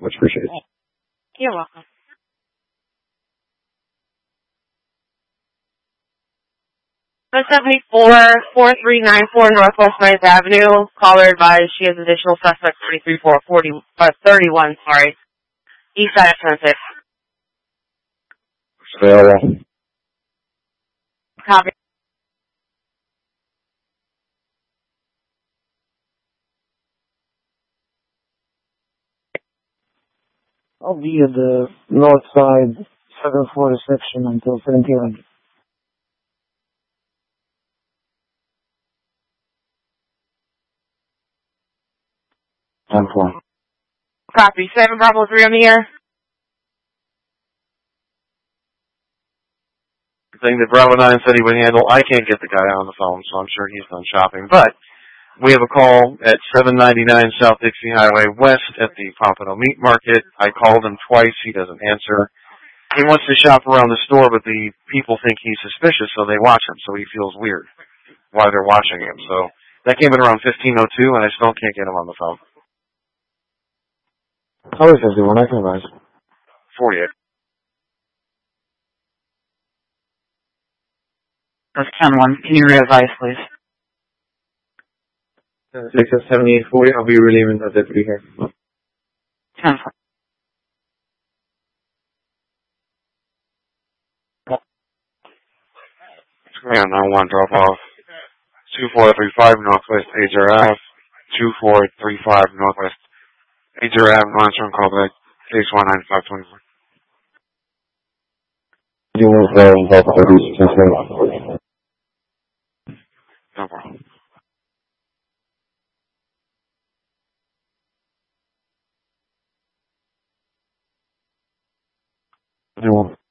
Much appreciated. You're welcome. The 74-4394 Northwest 9th Avenue. Caller advised she has additional suspect 31, sorry. East side of Sunset. Available. Copy. I'll be at the north side, 7th floor reception until 7 p.m. Copy. 7 Bravo 3 on the air. The thing that Bravo 9 said he would handle, I can't get the guy on the phone, so I'm sure he's done shopping. But we have a call at 799 South Dixie Highway West at the Pompano Meat Market. I called him twice. He doesn't answer. He wants to shop around the store, but the people think he's suspicious, so they watch him. So he feels weird while they're watching him. So that came in around 15:02, and I still can't get him on the phone. How is everyone? I can advise. 48. That's 10-1. Can you re-advise, please? 7840. I'll be relieving the deputy here. 10-4. Yeah, 91 drop off. 2435 Northwest Ager Ave. 2435 Northwest Ager Ave. Monster call back. Case 19524. You will both parties. No problem. You will.